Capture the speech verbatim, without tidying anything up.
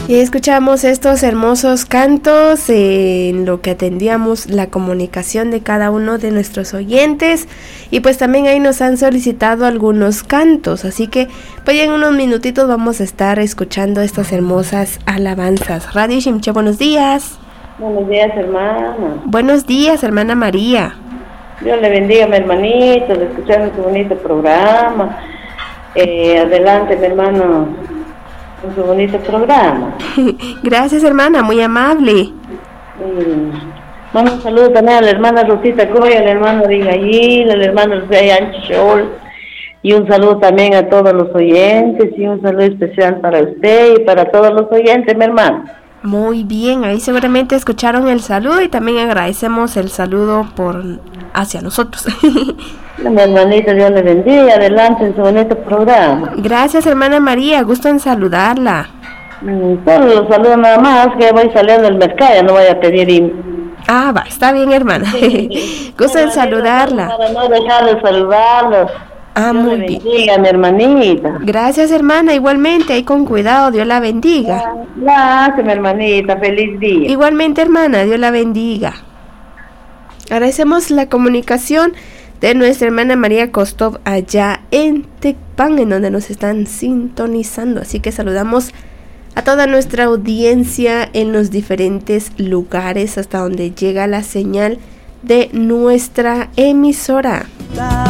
Y escuchamos estos hermosos cantos en lo que atendíamos la comunicación de cada uno de nuestros oyentes, y pues también ahí nos han solicitado algunos cantos, así que pues en unos minutitos vamos a estar escuchando estas hermosas alabanzas. Radio Shimche, buenos días. Buenos días, hermana. Buenos días, hermana María. Dios le bendiga, mi hermanito, de escuchar este bonito programa. Eh, adelante, mi hermano, con su bonito programa. Gracias, hermana, muy amable. Mando un saludo también a la hermana Rosita Coya, al hermano Rigayil, al hermano José Anchol, y un saludo también a todos los oyentes, y un saludo especial para usted y para todos los oyentes, mi hermano. Muy bien, ahí seguramente escucharon el saludo y también agradecemos el saludo por hacia nosotros. Mi hermanita, Dios le bendiga, adelante en su bonito programa. Gracias, hermana María, gusto en saludarla. Mm, solo los saludo nada más, que voy saliendo del mercado, ya no voy a pedir ir. Ah, va, está bien, hermana. Sí. Gusto en saludarla. Para no dejar de saludarlos. Ah, Dios muy le bien. bendiga, mi hermanita. Gracias, hermana, igualmente, ahí con cuidado, Dios la bendiga. Gracias, mi hermanita, feliz día. Igualmente, hermana, Dios la bendiga. Agradecemos la comunicación de nuestra hermana María Kostov allá en Tecpan, en donde nos están sintonizando, así que saludamos a toda nuestra audiencia en los diferentes lugares hasta donde llega la señal de nuestra emisora.